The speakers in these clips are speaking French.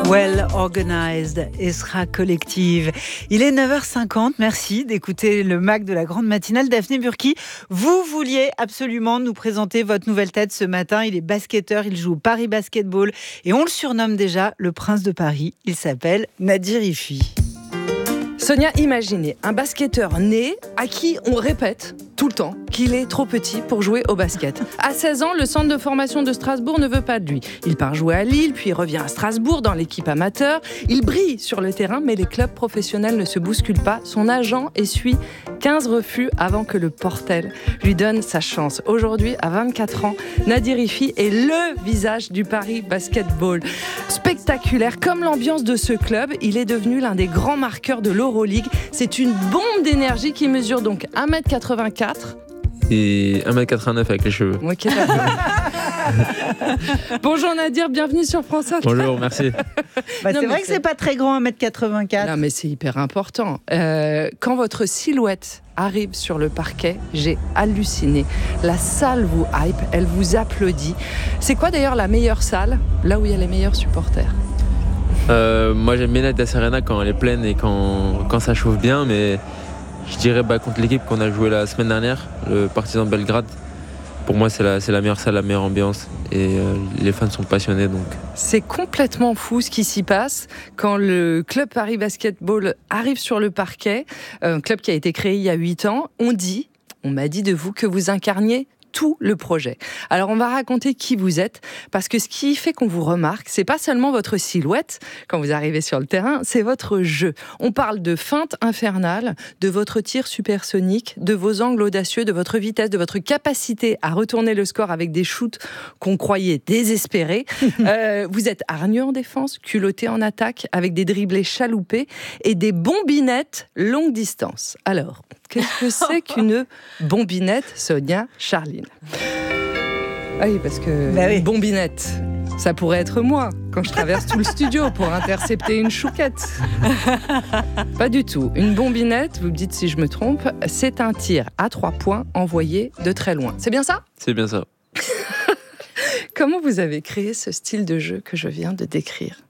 Well Organized, Esra Collective. Il est 9h50, merci d'écouter le MAC de la grande matinale. Daphné Burki, vous vouliez absolument nous présenter votre nouvelle tête ce matin. Il est basketteur, il joue au Paris Basketball et on le surnomme déjà le prince de Paris. Il s'appelle Nadir Rifi. Sonia, imaginez un basketteur né à qui on répète tout le temps qu'il est trop petit pour jouer au basket. À 16 ans, le centre de formation de Strasbourg ne veut pas de lui. Il part jouer à Lille, puis il revient à Strasbourg dans l'équipe amateur. Il brille sur le terrain, mais les clubs professionnels ne se bousculent pas. Son agent essuie 15 refus avant que le Portel lui donne sa chance. Aujourd'hui, à 24 ans, Nadir Rifi est le visage du Paris Basketball. Spectaculaire, comme l'ambiance de ce club, il est devenu l'un des grands marqueurs de l'Euroleague. C'est une bombe d'énergie qui mesure donc 1m84. Et 1m89 avec les cheveux. Ok, bonjour Nadir, bienvenue sur France Inter. Bonjour, merci. C'est vrai que c'est pas très grand, 1m84. Non, mais c'est hyper important. Quand votre silhouette arrive sur le parquet, j'ai halluciné. La salle vous hype, elle vous applaudit. C'est quoi d'ailleurs la meilleure salle, là où il y a les meilleurs supporters? Moi j'aime bien la Serena quand elle est pleine et quand ça chauffe bien, mais je dirais contre l'équipe qu'on a joué la semaine dernière, le Partizan Belgrade. Pour moi c'est la meilleure salle, la meilleure ambiance et les fans sont passionnés donc. C'est complètement fou ce qui s'y passe quand le club Paris Basketball arrive sur le parquet, un club qui a été créé il y a 8 ans. On m'a dit de vous que vous incarniez tout le projet. Alors on va raconter qui vous êtes, parce que ce qui fait qu'on vous remarque, c'est pas seulement votre silhouette quand vous arrivez sur le terrain, c'est votre jeu. On parle de feinte infernale, de votre tir supersonique, de vos angles audacieux, de votre vitesse, de votre capacité à retourner le score avec des shoots qu'on croyait désespérés. Vous êtes hargneux en défense, culotté en attaque, avec des dribblés chaloupés et des bombinettes longue distance. Alors, qu'est-ce que c'est qu'une bombinette, Sonia Charline? Oui, parce que une bombinette, ça pourrait être moi, quand je traverse tout le studio pour intercepter une chouquette. Pas du tout. Une bombinette, vous me dites si je me trompe, c'est un tir à 3 points envoyé de très loin. C'est bien ça? C'est bien ça. Comment vous avez créé ce style de jeu que je viens de décrire?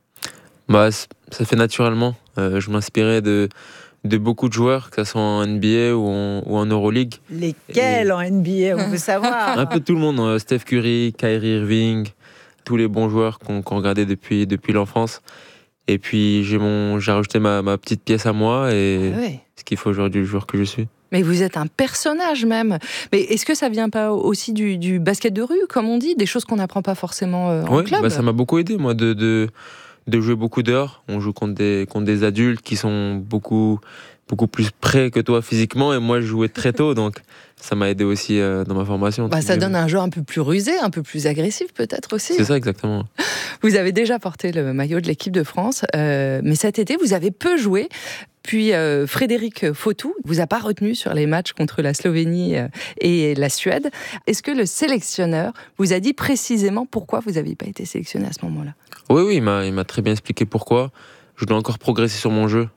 Ça fait naturellement. Je m'inspirais de beaucoup de joueurs, que ce soit en NBA ou en Euroleague. Lesquels en NBA, on veut savoir. Un peu tout le monde, Steph Curry, Kyrie Irving, tous les bons joueurs qu'on regardait depuis l'enfance. Et puis j'ai rajouté ma petite pièce à moi et ce qui fait aujourd'hui le joueur que je suis. Mais vous êtes un personnage même. Mais est-ce que ça vient pas aussi du basket de rue, comme on dit, des choses qu'on n'apprend pas forcément en club? Ça m'a beaucoup aidé, moi, de jouer beaucoup dehors. On joue contre des adultes qui sont beaucoup plus près que toi physiquement, et moi je jouais très tôt, donc ça m'a aidé aussi dans ma formation. Ça donne un jeu un peu plus rusé, un peu plus agressif peut-être aussi. C'est ça, exactement. Vous avez déjà porté le maillot de l'équipe de France, mais cet été vous avez peu joué. Puis Frédéric Fautou vous a pas retenu sur les matchs contre la Slovénie et la Suède. Est-ce que le sélectionneur vous a dit précisément pourquoi vous n'aviez pas été sélectionné à ce moment-là? Oui, il m'a très bien expliqué pourquoi. Je dois encore progresser sur mon jeu.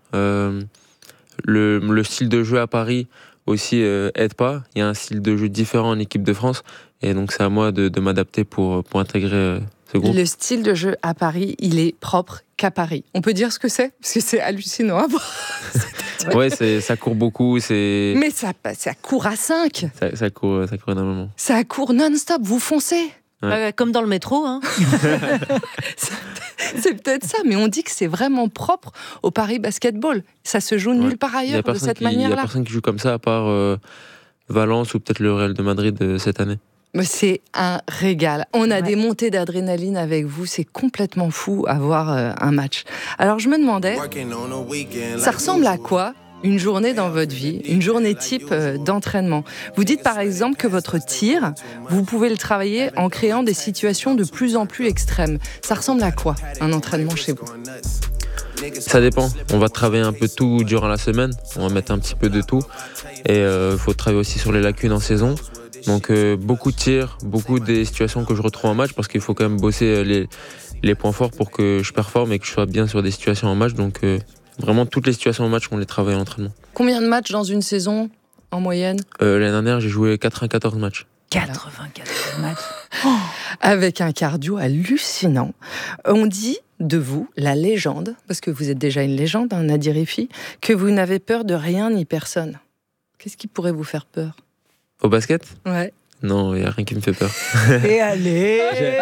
Le style de jeu à Paris aussi aide pas. Il y a un style de jeu différent en équipe de France, et donc c'est à moi de m'adapter pour intégrer ce groupe. Le style de jeu à Paris, il est propre qu'à Paris. On peut dire ce que c'est? Parce que c'est hallucinant à voir. Ouais, ça court beaucoup. Mais ça court à 5. Ça court énormément. Ça court non-stop, vous foncez. Ouais. Comme dans le métro. Hein. C'est peut-être ça, mais on dit que c'est vraiment propre au Paris Basketball. Ça se joue nulle part ailleurs de cette manière-là. Il n'y a personne qui joue comme ça à part Valence ou peut-être le Real de Madrid cette année. C'est un régal. On a des montées d'adrénaline avec vous. C'est complètement fou à voir un match. Alors je me demandais, ça ressemble à quoi une journée dans votre vie, une journée type d'entraînement? Vous dites par exemple que votre tir, vous pouvez le travailler en créant des situations de plus en plus extrêmes. Ça ressemble à quoi un entraînement chez vous? Ça dépend. On va travailler un peu tout durant la semaine. On va mettre un petit peu de tout. Et il faut travailler aussi sur les lacunes en saison. Donc beaucoup de tirs, beaucoup des situations que je retrouve en match, parce qu'il faut quand même bosser les points forts pour que je performe et que je sois bien sur des situations en match. Donc vraiment toutes les situations en match, on les travaille en entraînement. Combien de matchs dans une saison en moyenne? L'année dernière, j'ai joué 94 matchs. 94 matchs. Avec un cardio hallucinant. On dit de vous, la légende, parce que vous êtes déjà une légende, Nadir Riffi, que vous n'avez peur de rien ni personne. Qu'est-ce qui pourrait vous faire peur ? Au basket ? Ouais. Non, il n'y a rien qui me fait peur. Et allez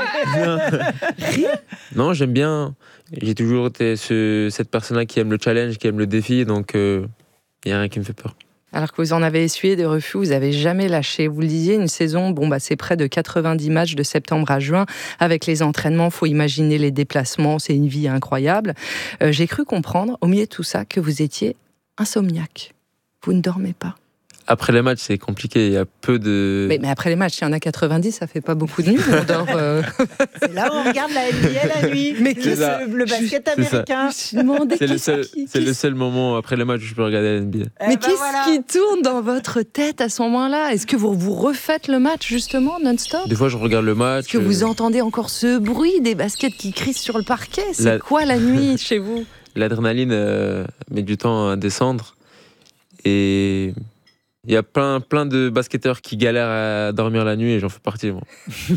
Non, j'aime bien. J'ai toujours été cette personne-là qui aime le challenge, qui aime le défi, donc il n'y a rien qui me fait peur. Alors que vous en avez essuyé des refus, vous n'avez jamais lâché. Vous le disiez, une saison, c'est près de 90 matchs de septembre à juin. Avec les entraînements, il faut imaginer les déplacements, c'est une vie incroyable. J'ai cru comprendre, au milieu de tout ça, que vous étiez insomniaque. Vous ne dormez pas. Après les matchs, c'est compliqué, il y a peu de... Mais après les matchs, il y en a 90, ça fait pas beaucoup de nuits, on dort... C'est là où on regarde la NBA la nuit. Mais le basket américain. C'est le seul moment après les matchs où je peux regarder la NBA. Mais qu'est-ce qui tourne dans votre tête à ce moment-là ? Est-ce que vous refaites le match, justement, non-stop ? Des fois, je regarde le match... Est-ce que vous entendez encore ce bruit des baskets qui crissent sur le parquet ? C'est quoi la nuit chez vous ? L'adrénaline met du temps à descendre. Et... il y a plein de basketteurs qui galèrent à dormir la nuit et j'en fais partie, moi.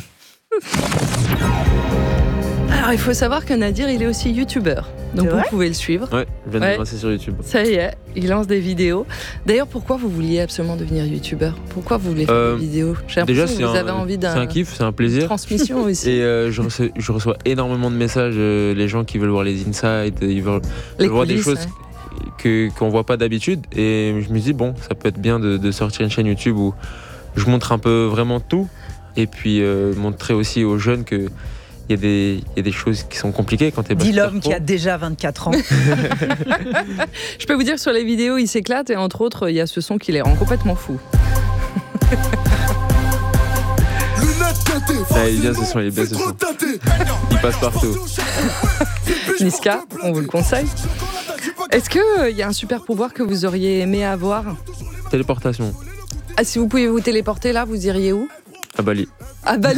Alors, il faut savoir que Nadir, il est aussi youtubeur. Donc, vous pouvez le suivre. Ouais, je viens de me lancer sur YouTube. Ça y est, il lance des vidéos. D'ailleurs, pourquoi vous vouliez absolument devenir youtubeur ? Pourquoi vous voulez faire des vidéos ? Déjà, c'est un kiff, c'est un plaisir. Transmission aussi. Et je reçois énormément de messages, les gens qui veulent voir les insides, ils veulent voir des choses... qu'on voit pas d'habitude, et je me dis ça peut être bien de sortir une chaîne YouTube où je montre un peu vraiment tout, et puis montrer aussi aux jeunes que il y a des choses qui sont compliquées quand t'es basketteur. Dit l'homme qui a déjà 24 ans. Je peux vous dire que sur les vidéos, il s'éclate, et entre autres, il y a ce son qui les rend complètement fous. Il est bien ce son, il passe partout. Niska, on vous le conseille. Est-ce qu'il y a un super pouvoir que vous auriez aimé avoir ? Téléportation. Ah, si vous pouviez vous téléporter là, vous iriez où ? À Bali. À Bali.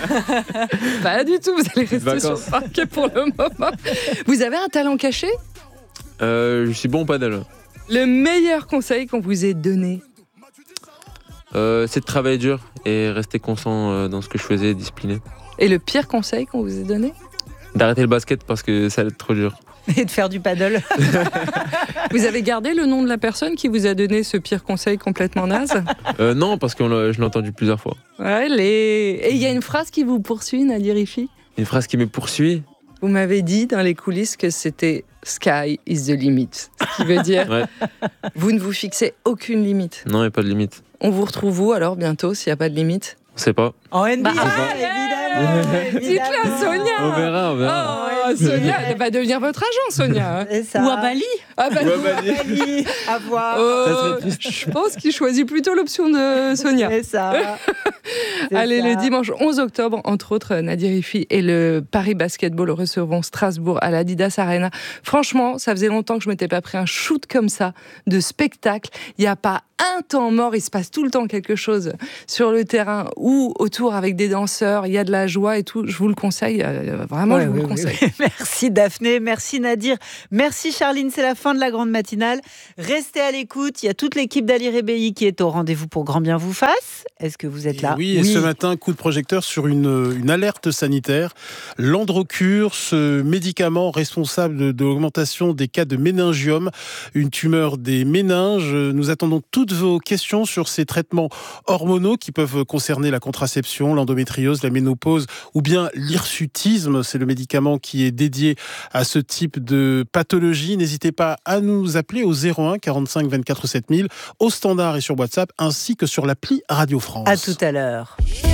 Pas du tout, vous allez rester sur le parquet pour le moment. Vous avez un talent caché ? Je suis bon au paddle. Le meilleur conseil qu'on vous ait donné ? C'est de travailler dur et rester constant dans ce que je faisais, discipliné. Et le pire conseil qu'on vous ait donné ? D'arrêter le basket parce que ça va être trop dur. Et de faire du paddle. Vous avez gardé le nom de la personne qui vous a donné ce pire conseil complètement naze ? Non, parce que je l'ai entendu plusieurs fois. Et il y a une phrase qui vous poursuit, Nadir Riffi ? Une phrase qui me poursuit ? Vous m'avez dit dans les coulisses que c'était « Sky is the limit ». Ce qui veut dire vous ne vous fixez aucune limite. Non, il n'y a pas de limite. On vous retrouve où alors bientôt s'il n'y a pas de limite ? On ne sait pas. En NBA, évidemment. Dites-le, Sonia. On verra. Oh, Sonia, elle va devenir votre agent, Sonia. Ou à Bali. À Bali. À voir. Je pense qu'il choisit plutôt l'option de Sonia. C'est ça. Allez, le dimanche 11 octobre, entre autres, Nadir Riffi et le Paris Basketball recevront Strasbourg à l'Adidas Arena. Franchement, ça faisait longtemps que je ne m'étais pas pris un shoot comme ça, de spectacle. Il n'y a pas un temps mort, il se passe tout le temps quelque chose sur le terrain ou autour avec des danseurs, il y a de la joie et tout. Je vous le conseille, vraiment, je vous le conseille. Merci Daphné, merci Nadir, merci Charline, c'est la fin de la grande matinale. Restez à l'écoute, il y a toute l'équipe d'Ali Rebéi qui est au rendez-vous pour Grand Bien vous fasse. Est-ce que vous êtes là ? Oui, et ce matin, coup de projecteur sur une alerte sanitaire. L'Androcur, ce médicament responsable de l'augmentation des cas de méningiome, une tumeur des méninges. Nous attendons toutes vos questions sur ces traitements hormonaux qui peuvent concerner la contraception, l'endométriose, la ménopause ou bien l'hirsutisme. C'est le médicament qui est dédié à ce type de pathologie. N'hésitez pas à nous appeler au 01 45 24 7000 au standard et sur WhatsApp ainsi que sur l'appli Radio France. À tout à l'heure.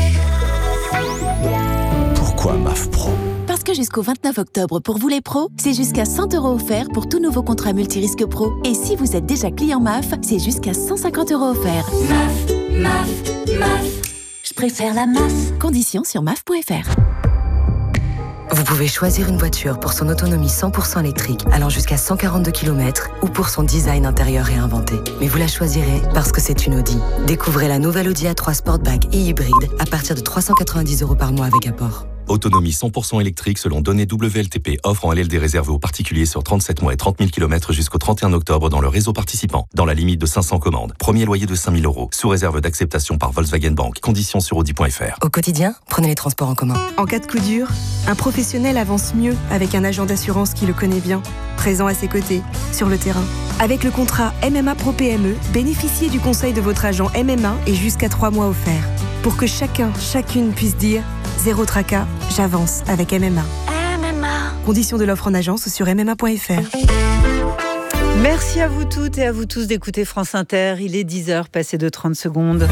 Pourquoi MAF Pro ? Parce que jusqu'au 29 octobre, pour vous les pros, c'est jusqu'à 100 € offerts pour tout nouveau contrat multirisque pro. Et si vous êtes déjà client MAF, c'est jusqu'à 150 € offerts. MAF. Je préfère la MAF. Conditions sur MAF.fr. Vous pouvez choisir une voiture pour son autonomie 100% électrique allant jusqu'à 142 km ou pour son design intérieur réinventé. Mais vous la choisirez parce que c'est une Audi. Découvrez la nouvelle Audi A3 Sportback et hybride à partir de 390 € par mois avec apport. Autonomie 100% électrique selon données WLTP. Offre en LLD réservée aux particuliers sur 37 mois et 30 000 km jusqu'au 31 octobre dans le réseau participant. Dans la limite de 500 commandes. Premier loyer de 5 000 €. Sous réserve d'acceptation par Volkswagen Bank. Conditions sur audi.fr. Au quotidien, prenez les transports en commun. En cas de coup dur, un professionnel avance mieux avec un agent d'assurance qui le connaît bien, présent à ses côtés, sur le terrain. Avec le contrat MMA Pro PME, bénéficiez du conseil de votre agent MMA et jusqu'à 3 mois offerts. Pour que chacune puisse dire « Zéro tracas, j'avance avec MMA ». Conditions de l'offre en agence ou sur MMA.fr. Merci à vous toutes et à vous tous d'écouter France Inter. Il est 10h, passé de 30 secondes.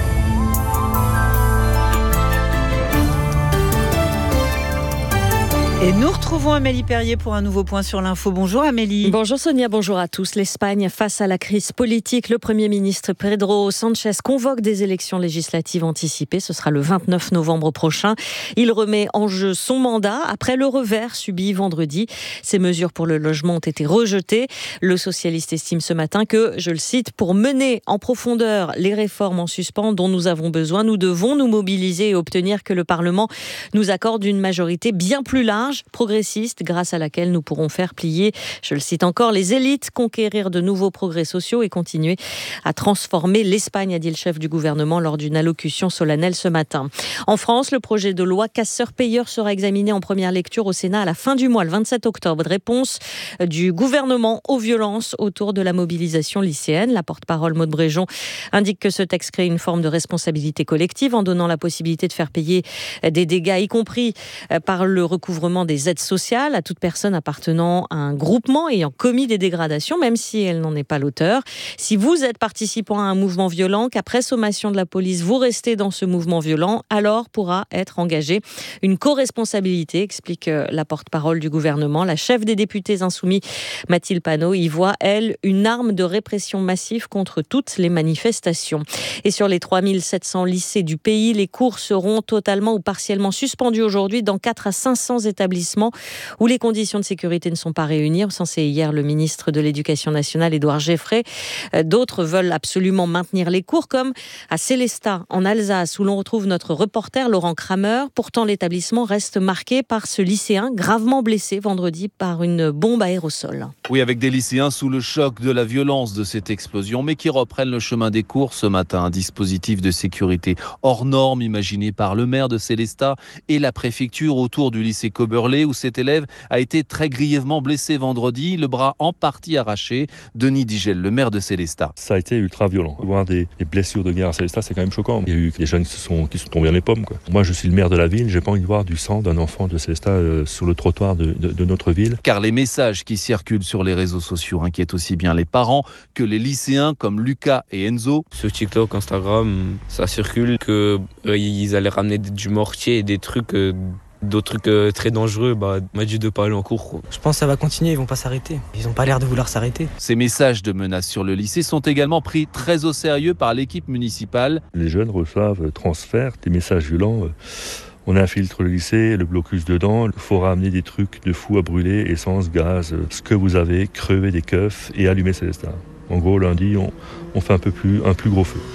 Et nous retrouvons Amélie Perrier pour un nouveau point sur l'info. Bonjour Amélie. Bonjour Sonia, bonjour à tous. L'Espagne, face à la crise politique, le Premier ministre Pedro Sánchez convoque des élections législatives anticipées. Ce sera le 29 novembre prochain. Il remet en jeu son mandat après le revers subi vendredi. Ces mesures pour le logement ont été rejetées. Le socialiste estime ce matin que, je le cite, pour mener en profondeur les réformes en suspens dont nous avons besoin, nous devons nous mobiliser et obtenir que le Parlement nous accorde une majorité bien plus large, progressiste, grâce à laquelle nous pourrons faire plier, je le cite encore, les élites, conquérir de nouveaux progrès sociaux et continuer à transformer l'Espagne, a dit le chef du gouvernement lors d'une allocution solennelle ce matin. En France, le projet de loi casseurs-payeurs sera examiné en première lecture au Sénat à la fin du mois, le 27 octobre. Réponse du gouvernement aux violences autour de la mobilisation lycéenne. La porte-parole Maud Bréjon indique que ce texte crée une forme de responsabilité collective en donnant la possibilité de faire payer des dégâts, y compris par le recouvrement des aides sociales à toute personne appartenant à un groupement ayant commis des dégradations, même si elle n'en est pas l'auteur. Si vous êtes participant à un mouvement violent, qu'après sommation de la police, vous restez dans ce mouvement violent, alors pourra être engagée une co-responsabilité, explique la porte-parole du gouvernement. La chef des députés insoumis, Mathilde Panot, y voit, elle, une arme de répression massive contre toutes les manifestations. Et sur les 3700 lycées du pays, les cours seront totalement ou partiellement suspendus aujourd'hui dans 4 à 500 établissements où les conditions de sécurité ne sont pas réunies. Censé hier le ministre de l'Éducation nationale, Édouard Geffray. D'autres veulent absolument maintenir les cours, comme à Sélestat, en Alsace, où l'on retrouve notre reporter Laurent Kramer. Pourtant, l'établissement reste marqué par ce lycéen gravement blessé vendredi par une bombe aérosol. Oui, avec des lycéens sous le choc de la violence de cette explosion, mais qui reprennent le chemin des cours ce matin. Un dispositif de sécurité hors norme imaginé par le maire de Sélestat et la préfecture autour du lycée Coberlé, où cet élève a été très grièvement blessé vendredi, le bras en partie arraché. Denis Digel, le maire de Sélestat. Ça a été ultra violent. Voir des blessures de guerre à Sélestat, c'est quand même choquant. Il y a eu des jeunes qui sont tombés dans les pommes, quoi. Moi, je suis le maire de la ville, j'ai pas envie de voir du sang d'un enfant de Sélestat sur le trottoir de notre ville. Car les messages qui circulent sur les réseaux sociaux inquiètent aussi bien les parents que les lycéens comme Lucas et Enzo. Sur TikTok, Instagram, ça circule qu'ils allaient ramener du mortier et des trucs... D'autres trucs très dangereux, m'a dit de pas aller en cours, quoi. Je pense que ça va continuer, ils vont pas s'arrêter. Ils n'ont pas l'air de vouloir s'arrêter. Ces messages de menaces sur le lycée sont également pris très au sérieux par l'équipe municipale. Les jeunes reçoivent transfert, des messages violents. On infiltre le lycée, le blocus dedans. Il faut ramener des trucs de fou à brûler, essence, gaz, ce que vous avez, crever des keufs et allumer Sélestat. En gros, lundi, on fait un plus gros feu.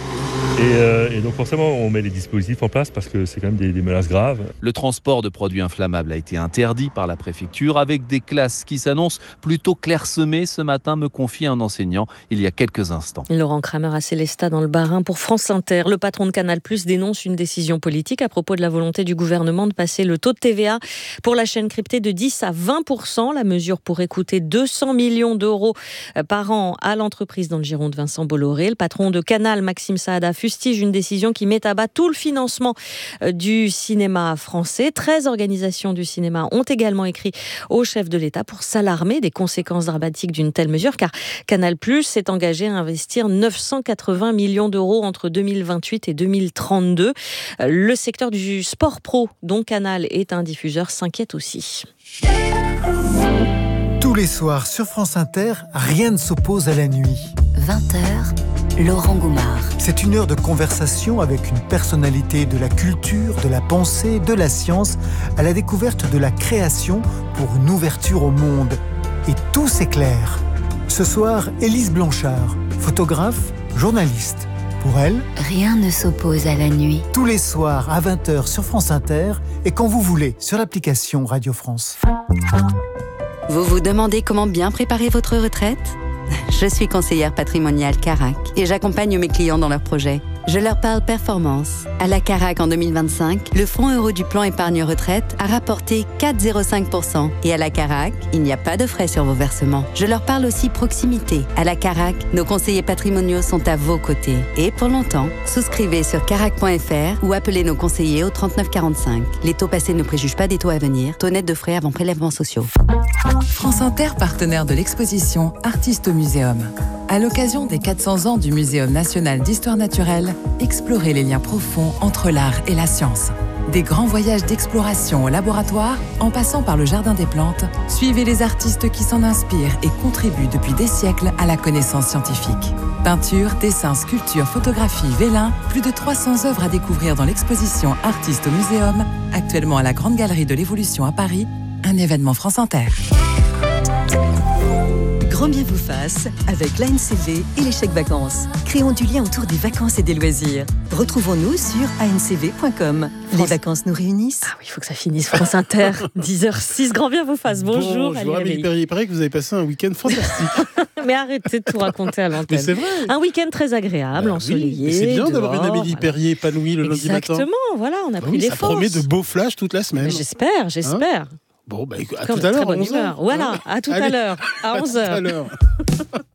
Et donc forcément, on met les dispositifs en place parce que c'est quand même des menaces graves. Le transport de produits inflammables a été interdit par la préfecture avec des classes qui s'annoncent plutôt clairsemées ce matin, me confie un enseignant il y a quelques instants. Laurent Kramer à Sélestat dans le Bas-Rhin pour France Inter. Le patron de Canal+ dénonce une décision politique à propos de la volonté du gouvernement de passer le taux de TVA pour la chaîne cryptée de 10 à 20%. La mesure pourrait coûter 200 millions d'euros par an à l'entreprise dans le giron de Vincent Bolloré. Le patron de Canal, Maxime Saada, fustige une décision qui met à bas tout le financement du cinéma français. 13 organisations du cinéma ont également écrit au chef de l'État pour s'alarmer des conséquences dramatiques d'une telle mesure, car Canal+ s'est engagé à investir 980 millions d'euros entre 2028 et 2032. Le secteur du sport pro, dont Canal est un diffuseur, s'inquiète aussi. Tous les soirs sur France Inter, rien ne s'oppose à la nuit. 20h, Laurent Goumard. C'est une heure de conversation avec une personnalité de la culture, de la pensée, de la science, à la découverte de la création pour une ouverture au monde. Et tout s'éclaire. Ce soir, Élise Blanchard, photographe, journaliste. Pour elle, rien ne s'oppose à la nuit. Tous les soirs à 20h sur France Inter et quand vous voulez sur l'application Radio France. Vous vous demandez comment bien préparer votre retraite ? Je suis conseillère patrimoniale Carac et j'accompagne mes clients dans leurs projets. Je leur parle performance. À la Carac en 2025, le fonds euro du plan épargne retraite a rapporté 4,05%. Et à la Carac, il n'y a pas de frais sur vos versements. Je leur parle aussi proximité. À la Carac, nos conseillers patrimoniaux sont à vos côtés. Et pour longtemps, souscrivez sur carac.fr ou appelez nos conseillers au 3945. Les taux passés ne préjugent pas des taux à venir. Taux net de frais avant prélèvements sociaux. France Inter, partenaire de l'exposition Artistes au Muséum. À l'occasion des 400 ans du Muséum national d'histoire naturelle, explorez les liens profonds entre l'art et la science. Des grands voyages d'exploration au laboratoire, en passant par le Jardin des plantes, suivez les artistes qui s'en inspirent et contribuent depuis des siècles à la connaissance scientifique. Peinture, dessin, sculpture, photographie, vélin, plus de 300 œuvres à découvrir dans l'exposition Artistes au Muséum, actuellement à la Grande Galerie de l'Évolution à Paris, un événement France Inter. Grand bien vous fasse avec l'ANCV et les chèques vacances. Créons du lien autour des vacances et des loisirs. Retrouvons-nous sur ancv.com. Les vacances nous réunissent. Ah oui, il faut que ça finisse. France Inter, 10h06. Grand bien vous fasse. Bonjour. Bonjour Amélie Perrier. Il paraît que vous avez passé un week-end fantastique. Mais arrêtez de tout raconter à l'antenne. Mais c'est vrai. Un week-end très agréable, ensoleillé. Oui, c'est bien d'avoir une Amélie voilà. Perrier épanouie le lundi matin. Exactement, voilà, on a pris les forces. Ça forces. promet de beaux flashs toute la semaine. Mais j'espère. Bon, bah, à Comme tout à l'heure. très bonne humeur. Voilà, à tout à l'heure, à 11h.